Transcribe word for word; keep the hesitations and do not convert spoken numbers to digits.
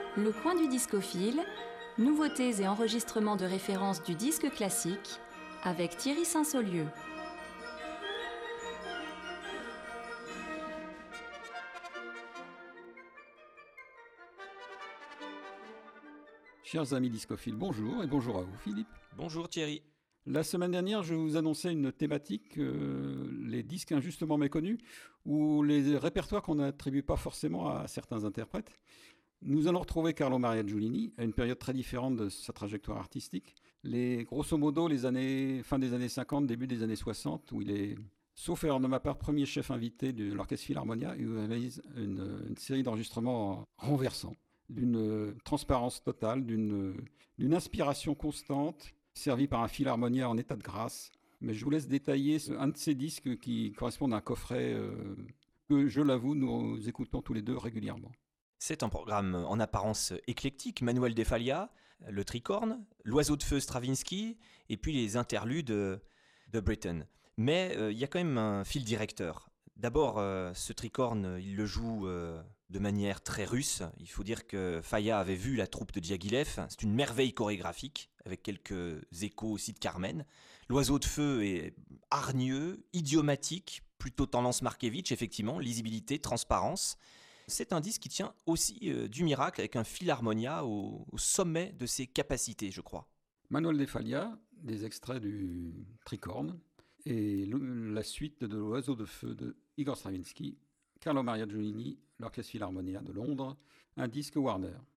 Le coin du discophile, nouveautés et enregistrements de référence du disque classique avec Thierry Saint-Saulieu. Chers amis discophiles, bonjour et bonjour à vous Philippe. Bonjour Thierry. La semaine dernière, je vous annonçais une thématique, euh, les disques injustement méconnus, ou les répertoires qu'on n'attribue pas forcément à certains interprètes. Nous allons retrouver Carlo Maria Giulini à une période très différente de sa trajectoire artistique. Les, grosso modo, les années, fin des années cinquante, début des années soixante, où il est, sauf erreur de ma part, premier chef invité de l'Orchestre Philharmonia, et où il réalise une, une série d'enregistrements renversants, d'une transparence totale, d'une, d'une inspiration constante, servi par un Philharmonia en état de grâce. Mais je vous laisse détailler ce, un de ces disques qui correspond à un coffret euh, que, je l'avoue, nous écoutons tous les deux régulièrement. C'est un programme en apparence éclectique, Manuel de Falla, le tricorne, l'oiseau de feu Stravinsky, et puis les interludes de, de Britten. Mais il euh, y a quand même un fil directeur. D'abord, euh, ce tricorne, il le joue euh, de manière très russe. Il faut dire que Falla avait vu la troupe de Diaghilev. C'est une merveille chorégraphique, avec quelques échos aussi de Carmen. L'oiseau de feu est hargneux, idiomatique, plutôt tendance Markevitch, effectivement, lisibilité, transparence. C'est un disque qui tient aussi euh, du miracle, avec un Philharmonia au, au sommet de ses capacités, je crois. Manuel de Falla, des extraits du tricorne, et la suite de l'oiseau de feu de Igor Stravinsky, Carlo Maria Giulini, l'Orchestre Philharmonia de Londres, un disque Warner.